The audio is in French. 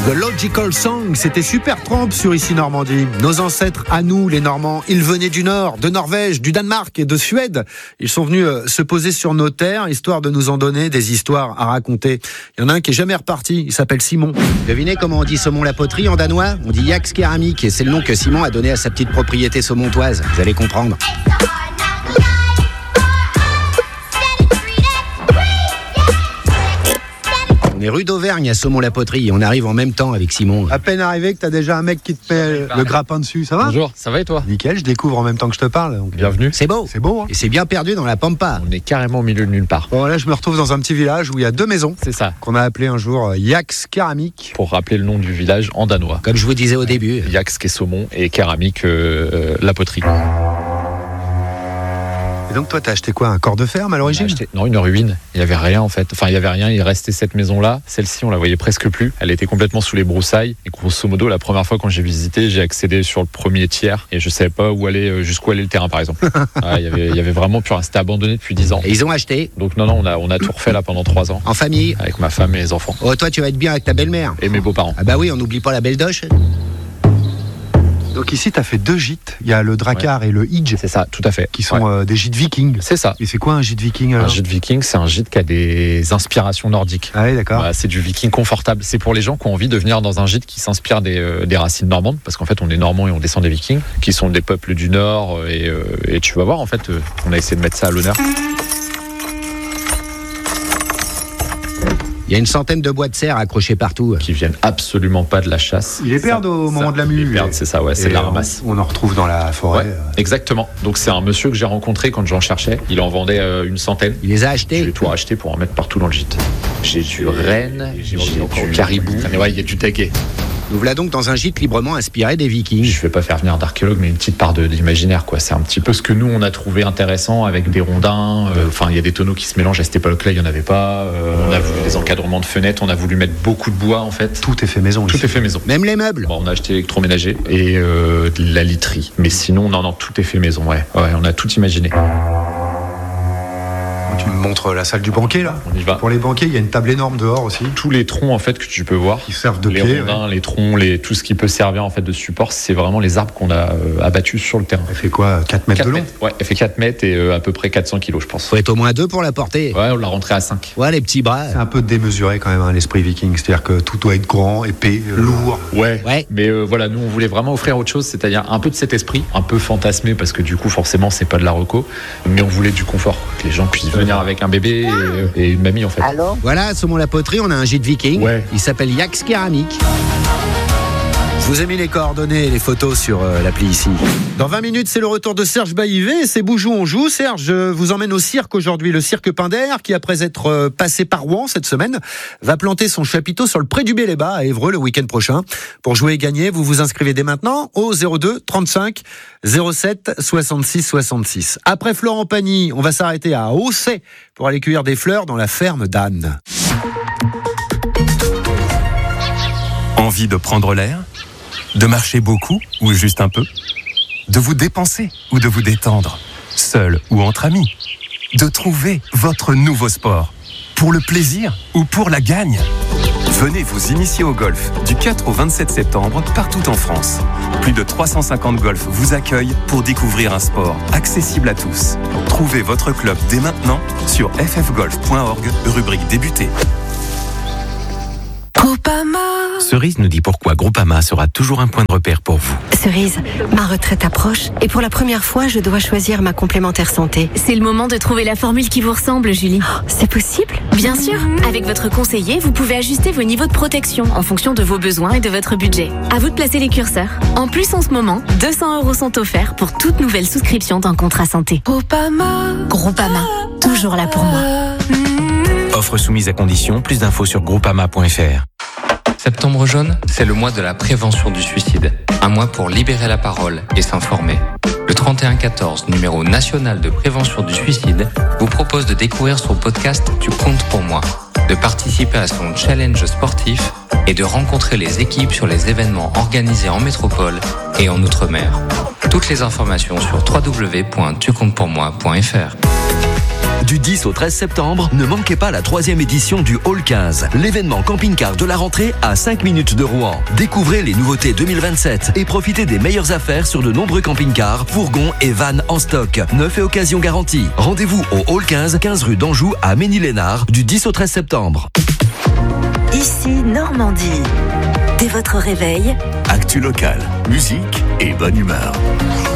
The Logical Song, c'était Supertramp sur Ici Normandie. Nos ancêtres, à nous les Normands, ils venaient du Nord, de Norvège, du Danemark et de Suède. Ils sont venus se poser sur nos terres, histoire de nous en donner des histoires à raconter. Il y en a un qui est jamais reparti, il s'appelle Simon. Devinez comment on dit saumon la poterie en danois? On dit Jaks Keramik, et c'est le nom que Simon a donné à sa petite propriété saumontoise. Vous allez comprendre. On est rue d'Auvergne à Saumon-la-Poterie. On arrive en même temps avec Simon. À peine arrivé que t'as déjà un mec qui te met le grappin dessus, ça va? Bonjour, ça va et toi? Nickel, je découvre en même temps que je te parle. Donc... Bienvenue. C'est beau. C'est beau, hein? Et c'est bien perdu dans la pampa. On est carrément au milieu de nulle part. Bon, là, je me retrouve dans un petit village où il y a 2 maisons. C'est ça. Qu'on a appelé un jour Jaks Keramik. Pour rappeler le nom du village en danois. Comme je vous disais au début. Jaks qui est saumon et Keramik la poterie. Et donc toi, t'as acheté quoi? Un corps de ferme à l'origine? Non, une ruine. Il n'y avait rien en fait. Enfin, il n'y avait rien. Il restait cette maison-là. Celle-ci, on la voyait presque plus. Elle était complètement sous les broussailles. Et grosso modo, la première fois quand j'ai visité, j'ai accédé sur le premier tiers et je savais pas jusqu'où allait le terrain, par exemple. Il y avait vraiment plus rien. C'était abandonné depuis 10 ans. Et ils ont acheté? Donc non, on a tout refait là pendant 3 ans. En famille? Avec ma femme et les enfants. Oh, toi, tu vas être bien avec ta belle-mère. Et mes beaux-parents. Ah bah oui, on n'oublie pas la belle doche. Donc ici, t'as fait 2 gîtes. Il y a le Drakkar et le Hidj. C'est ça, tout à fait. Qui sont des gîtes vikings. C'est ça. Et c'est quoi un gîte viking alors? Un gîte viking, c'est un gîte qui a des inspirations nordiques. Ah oui, d'accord. C'est du viking confortable. C'est pour les gens qui ont envie de venir dans un gîte qui s'inspire des racines normandes, parce qu'en fait, on est normands et on descend des vikings, qui sont des peuples du Nord. Et tu vas voir, en fait, on a essayé de mettre ça à l'honneur. Il y a une centaine de bois de serre accrochés partout. Qui viennent absolument pas de la chasse. Ils les perdent au moment de la mue. Ils les perdent, c'est ça, ouais, c'est de la ramasse. On en retrouve dans la forêt. Ouais, exactement. Donc c'est un monsieur que j'ai rencontré quand j'en cherchais. Il en vendait une centaine. Il les a achetés. J'ai tout racheté pour en mettre partout dans le gîte. J'ai du renne, j'ai du caribou. Ouais, il y a du taguet. Nous voilà donc dans un gîte librement inspiré des Vikings. Je vais pas faire venir d'archéologue, mais une petite part d'imaginaire, quoi. C'est un petit peu ce que nous on a trouvé intéressant avec des rondins. Enfin, il y a des tonneaux qui se mélangent. À cette époque-là, il y en avait pas. On a voulu des encadrements de fenêtres. On a voulu mettre beaucoup de bois, en fait. Tout est fait maison. Tout ici. est fait maison. Même les meubles. Bon, on a acheté l'électroménager et de la literie. Mais sinon, non, tout est fait maison. Ouais, on a tout imaginé. Tu me montres la salle du banquet là. On y va. Pour les banquets, il y a une table énorme dehors aussi. Tous les troncs en fait que tu peux voir, qui servent de les pied, rondins, les troncs, tout ce qui peut servir en fait de support, c'est vraiment les arbres qu'on a abattus sur le terrain. Elle fait quoi, 4 mètres de long? Ouais, elle fait 4 mètres et à peu près 400 kilos, je pense. Faut être au moins 2 pour la porter. Ouais, on l'a rentré à 5. Ouais, les petits bras. C'est un peu démesuré quand même, hein, l'esprit viking. C'est-à-dire que tout doit être grand, épais, lourd. Ouais. Mais voilà, nous on voulait vraiment offrir autre chose, c'est-à-dire un peu de cet esprit, un peu fantasmé parce que du coup forcément c'est pas de la reco, mais on voulait du confort, que les gens puissent venir avec un bébé et une mamie en fait. Allô? Voilà, à Saumon-la-Poterie, on a un gîte viking. Ouais. Il s'appelle Jaks Keramik. Je vous ai mis les coordonnées et les photos sur l'appli ici. Dans 20 minutes, c'est le retour de Serge Baillivet. C'est Boujou on joue. Serge vous emmène au cirque aujourd'hui. Le cirque Pinder, qui après être passé par Rouen cette semaine, va planter son chapiteau sur le pré du Bel-et-Bas à Évreux le week-end prochain. Pour jouer et gagner, vous vous inscrivez dès maintenant au 02 35 07 66 66. Après Florent Pagny, on va s'arrêter à Aussay pour aller cueillir des fleurs dans la ferme d'Anne. Envie de prendre l'air? De marcher beaucoup ou juste un peu? De vous dépenser ou de vous détendre? Seul ou entre amis? De trouver votre nouveau sport? Pour le plaisir ou pour la gagne? Venez vous initier au golf du 4 au 27 septembre partout en France. Plus de 350 golfs vous accueillent pour découvrir un sport accessible à tous. Trouvez votre club dès maintenant sur ffgolf.org, rubrique débuter. Groupama. Cerise nous dit pourquoi Groupama sera toujours un point de repère pour vous. Cerise, ma retraite approche et pour la première fois, je dois choisir ma complémentaire santé. C'est le moment de trouver la formule qui vous ressemble, Julie. Oh, c'est possible? Bien sûr. Avec votre conseiller, vous pouvez ajuster vos niveaux de protection en fonction de vos besoins et de votre budget. À vous de placer les curseurs. En plus, en ce moment, 200 € sont offerts pour toute nouvelle souscription d'un contrat santé. Groupama. Groupama, toujours là pour moi. Offre soumise à condition, plus d'infos sur groupama.fr. Septembre jaune, c'est le mois de la prévention du suicide. Un mois pour libérer la parole et s'informer. Le 3114, numéro national de prévention du suicide, vous propose de découvrir son podcast Tu comptes pour moi, de participer à son challenge sportif et de rencontrer les équipes sur les événements organisés en métropole et en Outre-mer. Toutes les informations sur www.tucomptepourmoi.fr. Du 10 au 13 septembre, ne manquez pas la 3e édition du Hall 15, l'événement camping-car de la rentrée à 5 minutes de Rouen. Découvrez les nouveautés 2027 et profitez des meilleures affaires sur de nombreux camping-cars, fourgons et vannes en stock. Neuf et occasion garantie. Rendez-vous au Hall 15, 15 rue d'Anjou à Ménil-Lénard du 10 au 13 septembre. Ici Normandie. Dès votre réveil, actu local, musique et bonne humeur.